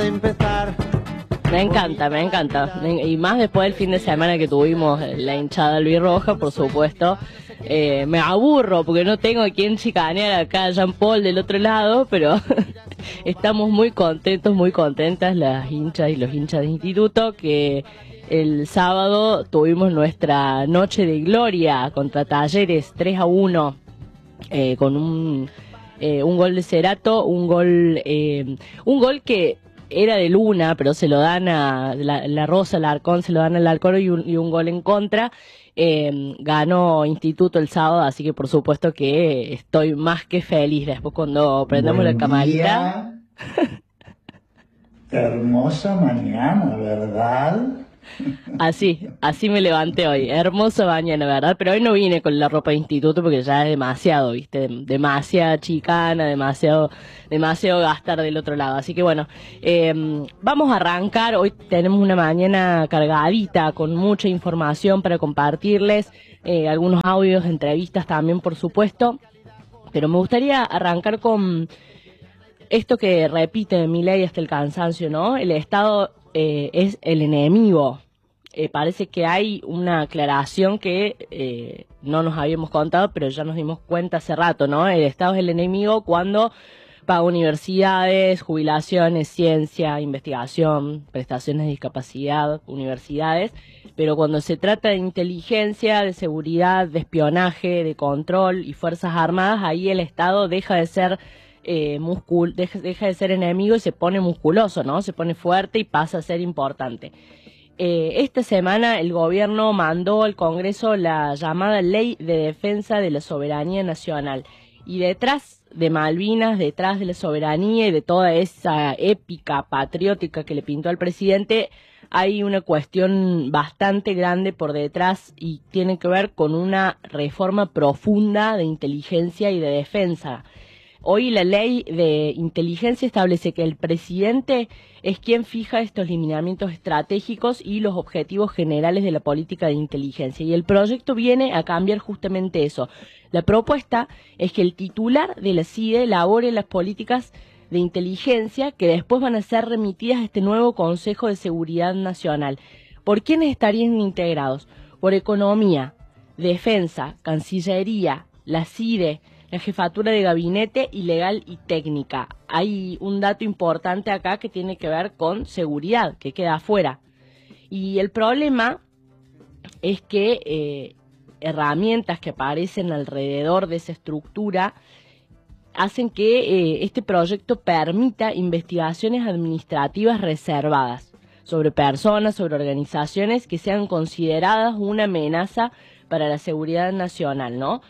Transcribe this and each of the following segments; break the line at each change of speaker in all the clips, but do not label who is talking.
Empezar.
Me encanta, me encanta. Y más después del fin de semana que tuvimos la hinchada albirroja, por supuesto. Me aburro porque no tengo a quien chicanear acá a Jean Paul del otro lado, pero estamos muy contentos, muy contentas las hinchas y los hinchas de instituto que el sábado tuvimos nuestra noche de gloria contra Talleres 3-1 con un gol de Cerato, un gol que era de Luna, pero se lo dan a la Rosa, Alarcón, se lo dan al Alarcón y un gol en contra. Ganó Instituto el sábado, así que por supuesto que estoy más que feliz. Después cuando prendamos la camarita.
Hermosa mañana, ¿verdad?
Así me levanté hoy. Hermosa mañana, ¿verdad? Pero hoy no vine con la ropa de instituto porque ya es demasiado, ¿viste? Demasiada chicana, demasiado gastar del otro lado. Así que bueno, vamos a arrancar. Hoy tenemos una mañana cargadita con mucha información para compartirles. Algunos audios, entrevistas también, por supuesto. Pero me gustaría arrancar con esto que repite Milei hasta el cansancio, ¿no? El Estado es el enemigo. Parece que hay una aclaración que no nos habíamos contado, pero ya nos dimos cuenta hace rato, ¿no? El Estado es el enemigo cuando paga universidades, jubilaciones, ciencia, investigación, prestaciones de discapacidad, universidades, pero cuando se trata de inteligencia, de seguridad, de espionaje, de control y fuerzas armadas, ahí el Estado deja de ser deja de ser enemigo y se pone musculoso, ¿no? Se pone fuerte y pasa a ser importante. Esta semana el gobierno mandó al Congreso la llamada Ley de Defensa de la Soberanía Nacional. Y detrás de Malvinas, detrás de la soberanía y de toda esa épica patriótica que le pintó al presidente, hay una cuestión bastante grande por detrás y tiene que ver con una reforma profunda de inteligencia y de defensa. Hoy la ley de inteligencia establece que el presidente es quien fija estos lineamientos estratégicos y los objetivos generales de la política de inteligencia. Y el proyecto viene a cambiar justamente eso. La propuesta es que el titular de la CIDE elabore las políticas de inteligencia que después van a ser remitidas a este nuevo Consejo de Seguridad Nacional. ¿Por quiénes estarían integrados? Por Economía, Defensa, Cancillería, la CIDE, la Jefatura de Gabinete y Legal y Técnica. Hay un dato importante acá que tiene que ver con seguridad, que queda afuera. Y el problema es que herramientas que aparecen alrededor de esa estructura hacen que este proyecto permita investigaciones administrativas reservadas sobre personas, sobre organizaciones que sean consideradas una amenaza para la seguridad nacional, ¿no?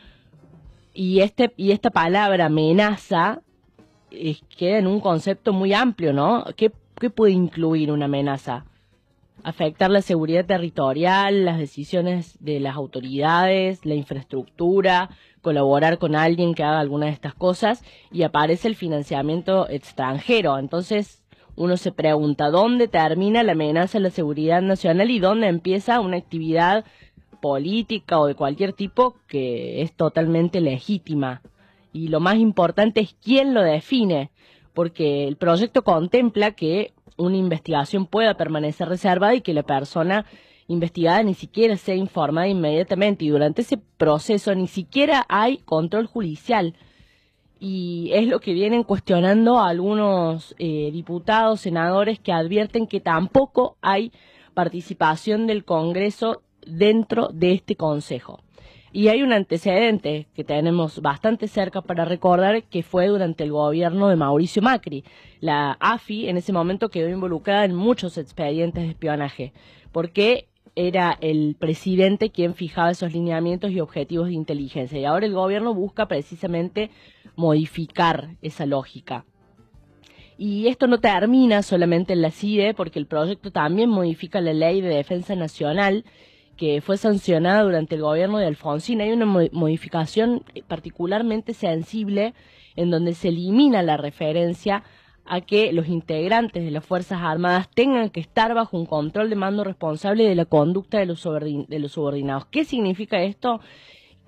Y esta palabra amenaza queda en un concepto muy amplio, ¿no? ¿Qué puede incluir una amenaza? Afectar la seguridad territorial, las decisiones de las autoridades, la infraestructura, colaborar con alguien que haga alguna de estas cosas, y aparece el financiamiento extranjero. Entonces uno se pregunta, ¿dónde termina la amenaza a la seguridad nacional y dónde empieza una actividad política o de cualquier tipo que es totalmente legítima? Y lo más importante es quién lo define, porque el proyecto contempla que una investigación pueda permanecer reservada y que la persona investigada ni siquiera sea informada inmediatamente, y durante ese proceso ni siquiera hay control judicial. Y es lo que vienen cuestionando algunos diputados, senadores, que advierten que tampoco hay participación del Congreso dentro de este Consejo. Y hay un antecedente que tenemos bastante cerca para recordar, que fue durante el gobierno de Mauricio Macri. La AFI en ese momento quedó involucrada en muchos expedientes de espionaje, porque era el presidente quien fijaba esos lineamientos y objetivos de inteligencia. Y ahora el gobierno busca precisamente modificar esa lógica. Y esto no termina solamente en la CIDE, porque el proyecto también modifica la Ley de Defensa Nacional, que fue sancionada durante el gobierno de Alfonsín. Hay una modificación particularmente sensible en donde se elimina la referencia a que los integrantes de las Fuerzas Armadas tengan que estar bajo un control de mando responsable de la conducta de los subordinados. ¿Qué significa esto?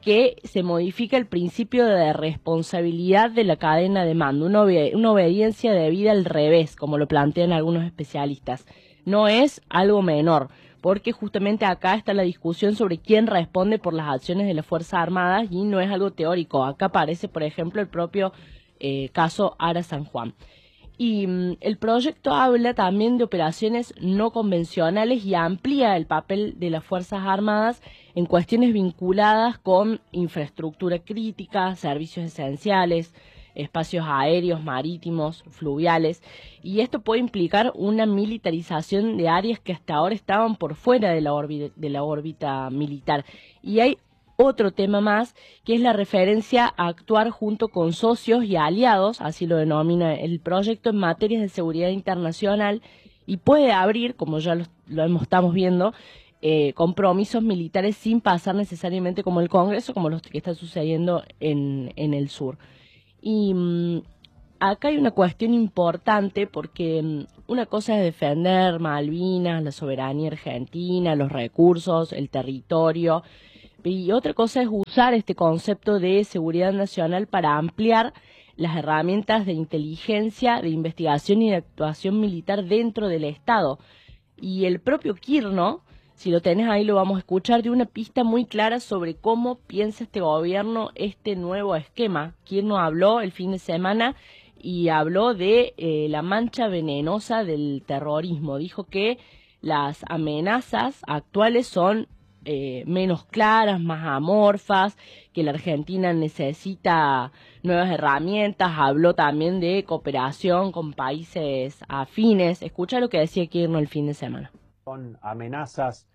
que se modifica el principio de responsabilidad de la cadena de mando, una obediencia debida al revés, como lo plantean algunos especialistas. No es algo menor, porque justamente acá está la discusión sobre quién responde por las acciones de las Fuerzas Armadas y no es algo teórico. Acá aparece, por ejemplo, el propio caso Ara San Juan. Y el proyecto habla también de operaciones no convencionales y amplía el papel de las Fuerzas Armadas en cuestiones vinculadas con infraestructura crítica, servicios esenciales, espacios aéreos, marítimos, fluviales, y esto puede implicar una militarización de áreas que hasta ahora estaban por fuera de la órbita militar. Y hay otro tema más, que es la referencia a actuar junto con socios y aliados, así lo denomina el proyecto, en materias de seguridad internacional, y puede abrir, como ya estamos viendo, compromisos militares sin pasar necesariamente como el Congreso, como los que está sucediendo en el sur. Y acá hay una cuestión importante porque una cosa es defender Malvinas, la soberanía argentina, los recursos, el territorio, y otra cosa es usar este concepto de seguridad nacional para ampliar las herramientas de inteligencia, de investigación y de actuación militar dentro del Estado. Y el propio Kirchner, si lo tenés ahí lo vamos a escuchar, dio una pista muy clara sobre cómo piensa este gobierno este nuevo esquema. Kirchner habló el fin de semana y habló de la mancha venenosa del terrorismo. Dijo que las amenazas actuales son menos claras, más amorfas, que la Argentina necesita nuevas herramientas. Habló también de cooperación con países afines. Escucha lo que decía Kirchner el fin de semana.
Son amenazas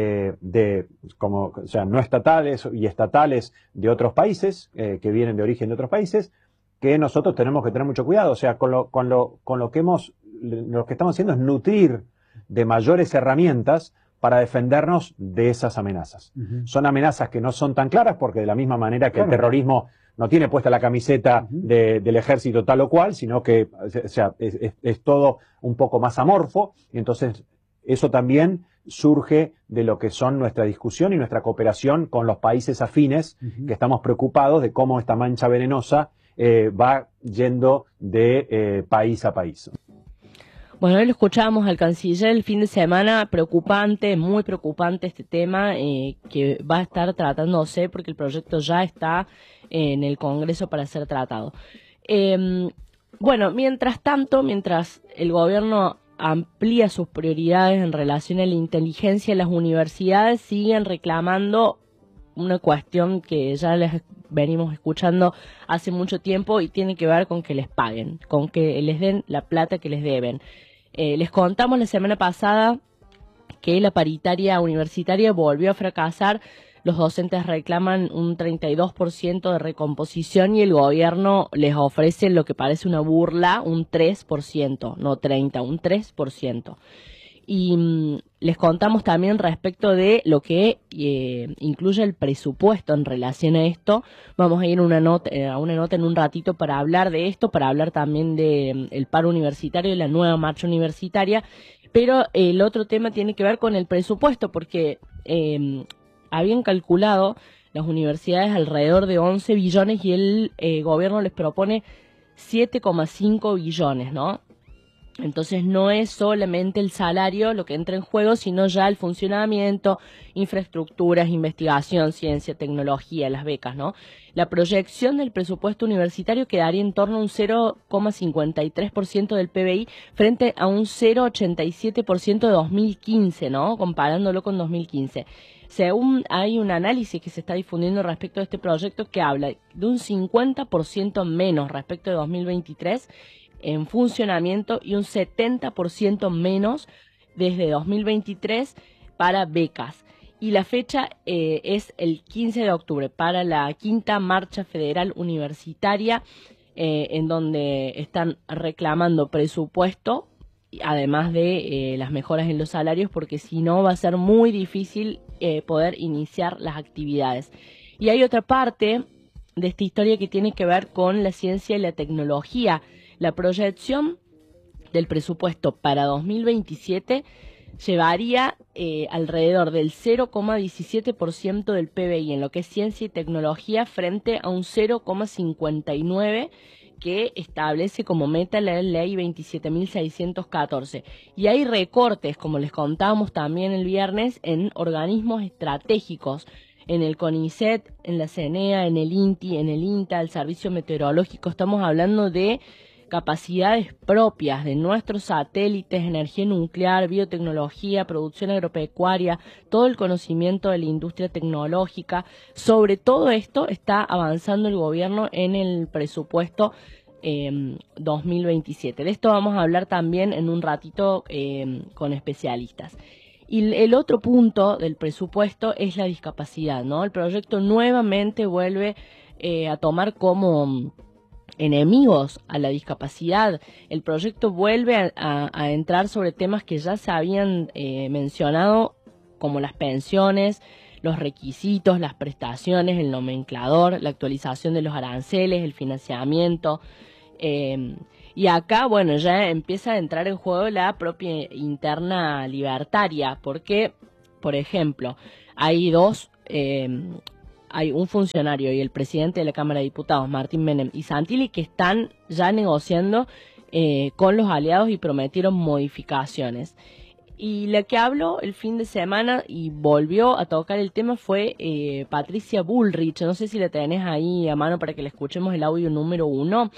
o sea, no estatales y estatales de otros países, que vienen de origen de otros países, que nosotros tenemos que tener mucho cuidado. O sea, lo que estamos haciendo es nutrir de mayores herramientas para defendernos de esas amenazas. Son amenazas que no son tan claras, porque de la misma manera que el terrorismo no tiene puesta la camiseta del ejército tal o cual, sino que o sea, es todo un poco más amorfo, y entonces eso también surge de lo que son nuestra discusión y nuestra cooperación con los países afines, que estamos preocupados de cómo esta mancha venenosa va yendo de país a país.
Bueno, hoy lo escuchábamos al canciller el fin de semana, preocupante, muy preocupante este tema que va a estar tratándose porque el proyecto ya está en el Congreso para ser tratado. Bueno, mientras tanto, mientras el gobierno amplía sus prioridades en relación a la inteligencia, las universidades siguen reclamando una cuestión que ya les venimos escuchando hace mucho tiempo y tiene que ver con que les paguen, con que les den la plata que les deben. Les contamos la semana pasada que la paritaria universitaria volvió a fracasar. Los docentes reclaman un 32% de recomposición y el gobierno les ofrece lo que parece una burla, un 3%, no 30, un 3%. Y les contamos también respecto de lo que incluye el presupuesto en relación a esto. Vamos a ir a una nota en un ratito para hablar de esto, para hablar también del paro universitario y la nueva marcha universitaria. Pero el otro tema tiene que ver con el presupuesto, porque habían calculado las universidades alrededor de 11 billones y el gobierno les propone 7,5 billones, ¿no? Entonces no es solamente el salario lo que entra en juego, sino ya el funcionamiento, infraestructuras, investigación, ciencia, tecnología, las becas, ¿no? La proyección del presupuesto universitario quedaría en torno a un 0,53% del PBI frente a un 0,87% de 2015, ¿no? Comparándolo con 2015. Según hay un análisis que se está difundiendo respecto a este proyecto que habla de un 50% menos respecto de 2023 en funcionamiento y un 70% menos desde 2023 para becas. Y la fecha es el 15 de octubre para la quinta marcha federal universitaria, en donde están reclamando presupuesto, además de las mejoras en los salarios, porque si no va a ser muy difícil poder iniciar las actividades. Y hay otra parte de esta historia que tiene que ver con la ciencia y la tecnología. La proyección del presupuesto para 2027 llevaría alrededor del 0,17% del PBI en lo que es ciencia y tecnología frente a un 0,59% que establece como meta la ley 27.614. Y hay recortes, como les contábamos también el viernes, en organismos estratégicos, en el CONICET, en la CENEA, en el INTI, en el INTA, el Servicio Meteorológico. Estamos hablando de capacidades propias de nuestros satélites, energía nuclear, biotecnología, producción agropecuaria, todo el conocimiento de la industria tecnológica. Sobre todo esto está avanzando el gobierno en el presupuesto 2027. De esto vamos a hablar también en un ratito con especialistas. Y el otro punto del presupuesto es la discapacidad, ¿no? El proyecto nuevamente vuelve a tomar como enemigos a la discapacidad. El proyecto vuelve a entrar sobre temas que ya se habían mencionado, como las pensiones, los requisitos, las prestaciones, el nomenclador, la actualización de los aranceles, el financiamiento. Y acá, bueno, ya empieza a entrar en juego la propia interna libertaria, porque, por ejemplo, hay hay un funcionario y el presidente de la Cámara de Diputados, Martín Menem y Santilli, que están ya negociando con los aliados y prometieron modificaciones. Y la que habló el fin de semana y volvió a tocar el tema fue Patricia Bullrich. No sé si la tenés ahí a mano para que le escuchemos el audio número 1.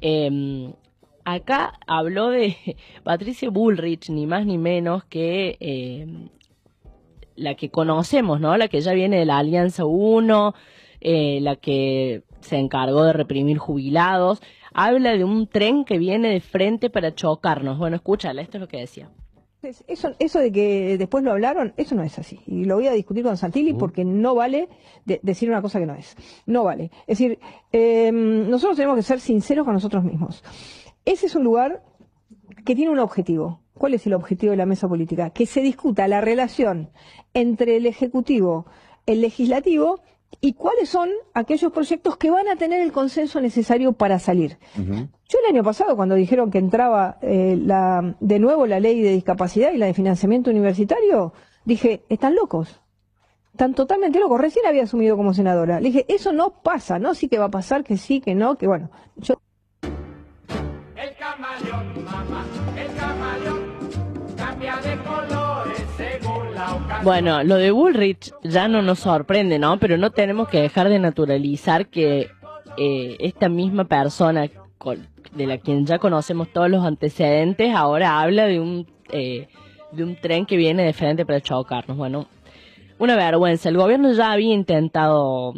Acá habló de Patricia Bullrich, ni más ni menos que la que conocemos, ¿no? La que ya viene de la Alianza 1, la que se encargó de reprimir jubilados. Habla de un tren que viene de frente para chocarnos. Bueno, escúchala, esto es lo que decía.
Eso de que después lo hablaron, eso no es así. Y lo voy a discutir con Santilli porque no vale decir una cosa que no es. No vale. Es decir, nosotros tenemos que ser sinceros con nosotros mismos. Ese es un lugar que tiene un objetivo. ¿Cuál es el objetivo de la mesa política? Que se discuta la relación entre el Ejecutivo, el Legislativo y cuáles son aquellos proyectos que van a tener el consenso necesario para salir. Yo el año pasado, cuando dijeron que entraba de nuevo la ley de discapacidad y la de financiamiento universitario, dije, están locos. Están totalmente locos. Recién había asumido como senadora. Le dije, eso no pasa, ¿no? Sí que va a pasar, que sí, que no, que bueno.
El camaleón, mamá, el camaleón cambia de colores según la ocasión.
Bueno, lo de Bullrich ya no nos sorprende, ¿no? Pero no tenemos que dejar de naturalizar que esta misma persona de la quien ya conocemos todos los antecedentes ahora habla de un tren que viene de frente para chocarnos. Bueno, una vergüenza. El gobierno ya había intentado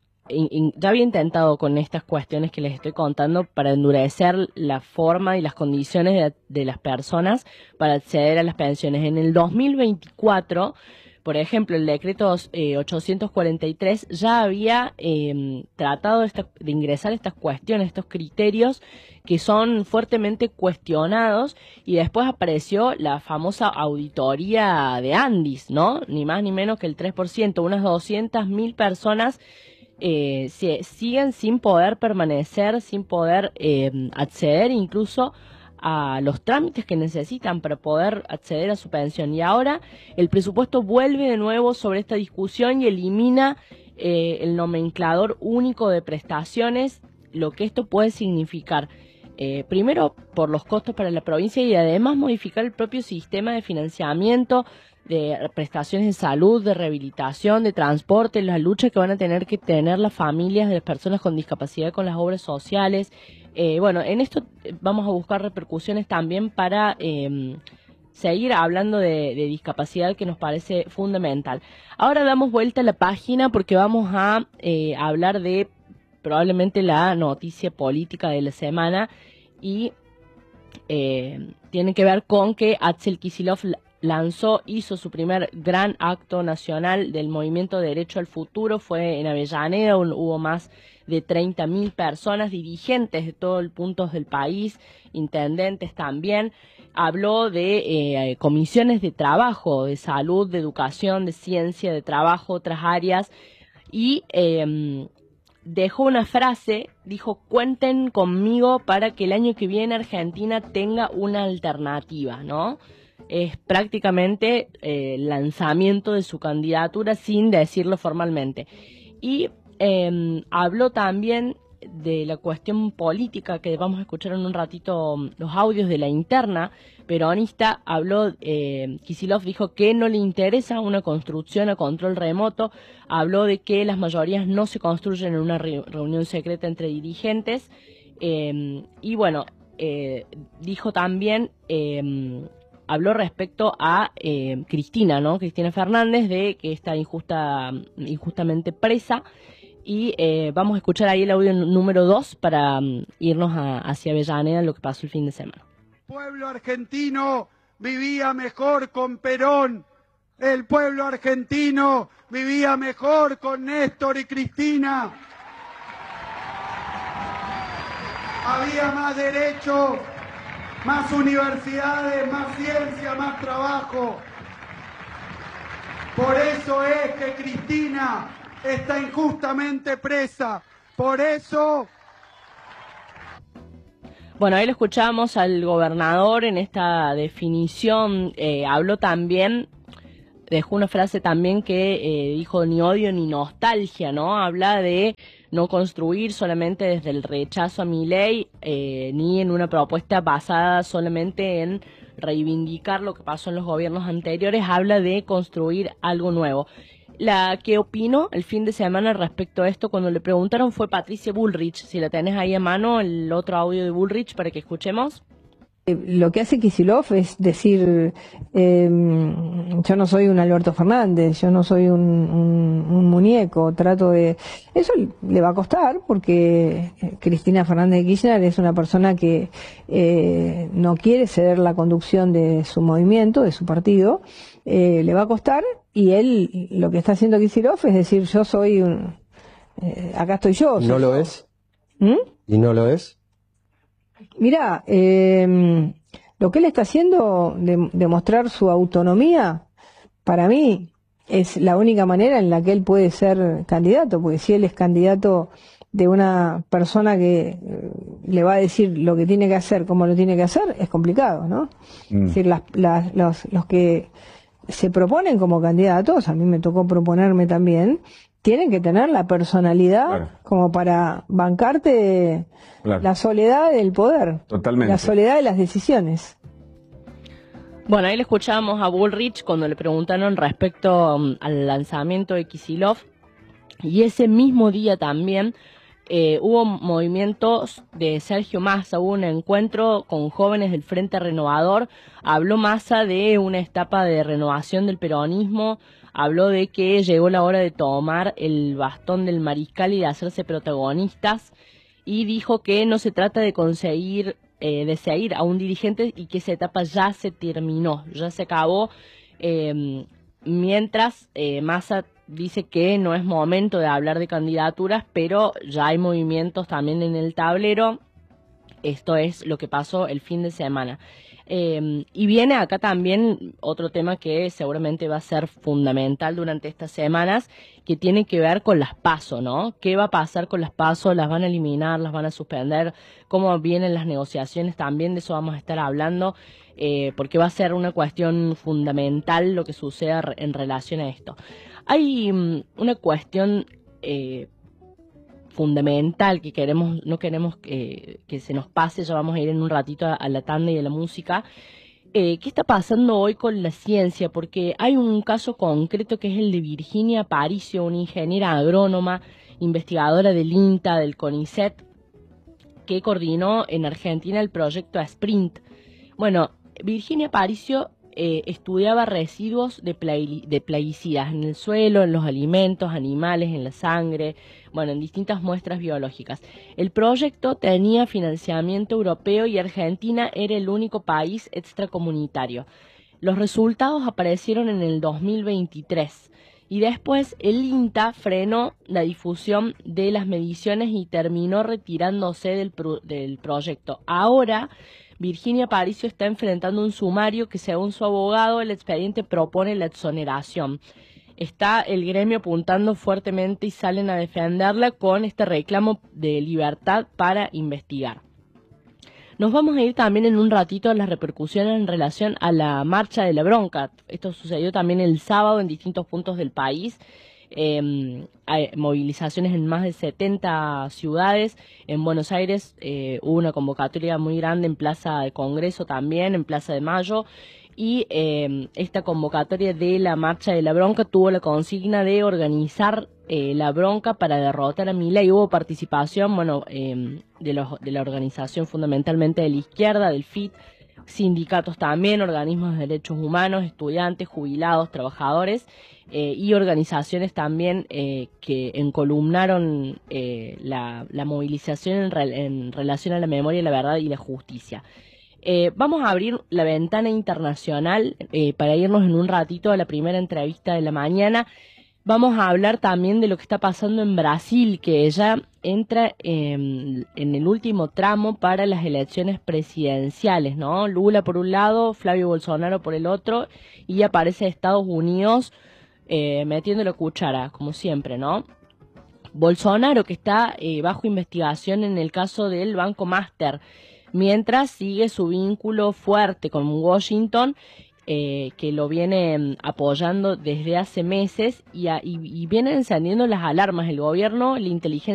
con estas cuestiones que les estoy contando para endurecer la forma y las condiciones de las personas para acceder a las pensiones. En el 2024, por ejemplo, el decreto 843 ya había tratado de ingresar estas cuestiones, estos criterios que son fuertemente cuestionados, y después apareció la famosa auditoría de Andis, ¿no? Ni más ni menos que el 3%, unas 200.000 personas siguen sin poder permanecer, sin poder acceder incluso a los trámites que necesitan para poder acceder a su pensión. Y ahora el presupuesto vuelve de nuevo sobre esta discusión y elimina el nomenclador único de prestaciones, lo que esto puede significar. Primero, por los costos para la provincia, y además modificar el propio sistema de financiamiento de prestaciones de salud, de rehabilitación, de transporte, la lucha que van a tener que tener las familias de las personas con discapacidad con las obras sociales. Bueno, en esto vamos a buscar repercusiones también para seguir hablando de discapacidad, que nos parece fundamental. Ahora damos vuelta a la página porque vamos a hablar de probablemente la noticia política de la semana, y tiene que ver con que Axel Kicillof hizo su primer gran acto nacional del movimiento Derecho al Futuro. Fue en Avellaneda, hubo más de 30.000 personas, dirigentes de todos los puntos del país, intendentes también. Habló de comisiones de trabajo, de salud, de educación, de ciencia, de trabajo, otras áreas, y dejó una frase, dijo: cuenten conmigo para que el año que viene Argentina tenga una alternativa, ¿no? es prácticamente el lanzamiento de su candidatura sin decirlo formalmente. Y habló también de la cuestión política, que vamos a escuchar en un ratito los audios de la interna peronista. Habló, Kicillof dijo que no le interesa una construcción a control remoto, habló de que las mayorías no se construyen en una reunión secreta entre dirigentes, y bueno, dijo también, habló respecto a Cristina, ¿no? Cristina Fernández, de que está injustamente presa. Y vamos a escuchar ahí el audio número 2 para irnos hacia Avellaneda, lo que pasó el fin de semana.
El pueblo argentino vivía mejor con Perón, el pueblo argentino vivía mejor con Néstor y Cristina. Había más derechos, más universidades, más ciencia, más trabajo. Por eso es que Cristina está injustamente presa. Por eso...
Bueno, ahí lo escuchamos al gobernador en esta definición. Habló también, dejó una frase también que dijo: ni odio ni nostalgia, ¿no? Habla de no construir solamente desde el rechazo a Milei, ni en una propuesta basada solamente en reivindicar lo que pasó en los gobiernos anteriores. Habla de construir algo nuevo. La que opinó el fin de semana respecto a esto, cuando le preguntaron, fue Patricia Bullrich. Si la tenés ahí a mano, el otro audio de Bullrich para que escuchemos.
Lo que hace Kicillof es decir, yo no soy un Alberto Fernández, yo no soy un muñeco, trato de... Eso le va a costar, porque Cristina Fernández de Kirchner es una persona que no quiere ceder la conducción de su movimiento, de su partido, le va a costar, y él lo que está haciendo Kicillof es decir, yo soy un... acá estoy yo.
¿No lo es? ¿Y no lo es?
Mira, lo que él está haciendo de demostrar su autonomía, para mí, es la única manera en la que él puede ser candidato, porque si él es candidato de una persona que le va a decir lo que tiene que hacer, cómo lo tiene que hacer, es complicado, ¿no? Es decir, los que se proponen como candidatos, a mí me tocó proponerme también, tienen que tener la personalidad como para bancarte la soledad del poder, la soledad de las decisiones.
Bueno, ahí le escuchábamos a Bullrich cuando le preguntaron respecto al lanzamiento de Kicillof, y ese mismo día también hubo movimientos de Sergio Massa, hubo un encuentro con jóvenes del Frente Renovador. Habló Massa de una etapa de renovación del peronismo, habló de que llegó la hora de tomar el bastón del mariscal y de hacerse protagonistas, y dijo que no se trata de conseguir seguir a un dirigente y que esa etapa ya se terminó, ya se acabó, mientras Massa dice que no es momento de hablar de candidaturas, pero ya hay movimientos también en el tablero. Esto es lo que pasó el fin de semana. Y viene acá también otro tema que seguramente va a ser fundamental durante estas semanas, que tiene que ver con las PASO, ¿no? ¿Qué va a pasar con las PASO? ¿Las van a eliminar? ¿Las van a suspender? ¿Cómo vienen las negociaciones? También de eso vamos a estar hablando, porque va a ser una cuestión fundamental lo que suceda en relación a esto. Hay una cuestión fundamental que no queremos que se nos pase. Ya vamos a ir en un ratito a la tanda y a la música. ¿Qué está pasando hoy con la ciencia? Porque hay un caso concreto que es el de Virginia Aparicio, una ingeniera agrónoma, investigadora del INTA, del CONICET, que coordinó en Argentina el proyecto Sprint. Bueno, Virginia Aparicio estudiaba residuos de plaguicidas en el suelo, en los alimentos, animales, en la sangre, bueno, en distintas muestras biológicas. El proyecto tenía financiamiento europeo y Argentina era el único país extracomunitario. Los resultados aparecieron en el 2023 y después el INTA frenó la difusión de las mediciones y terminó retirándose del proyecto. Ahora Virginia Aparicio está enfrentando un sumario que, según su abogado, el expediente propone la exoneración. Está el gremio apuntando fuertemente y salen a defenderla con este reclamo de libertad para investigar. Nos vamos a ir también en un ratito a las repercusiones en relación a la marcha de la bronca. Esto sucedió también el sábado en distintos puntos del país. Hay movilizaciones en más de 70 ciudades. En Buenos Aires hubo una convocatoria muy grande en Plaza de Congreso también, en Plaza de Mayo. Y esta convocatoria de la marcha de la bronca tuvo la consigna de organizar la bronca para derrotar a Milei. Hubo participación, de la organización fundamentalmente de la izquierda, del FIT, sindicatos también, organismos de derechos humanos, estudiantes, jubilados, trabajadores y organizaciones también que encolumnaron la movilización en relación a la memoria, la verdad y la justicia. Vamos a abrir la ventana internacional para irnos en un ratito a la primera entrevista de la mañana. Vamos a hablar también de lo que está pasando en Brasil, que ya entra en el último tramo para las elecciones presidenciales, ¿no? Lula por un lado, Flavio Bolsonaro por el otro, y aparece Estados Unidos metiendo la cuchara, como siempre, ¿no? Bolsonaro, que está bajo investigación en el caso del Banco Master, mientras sigue su vínculo fuerte con Washington, que lo viene apoyando desde hace meses y vienen encendiendo las alarmas. El gobierno, la inteligencia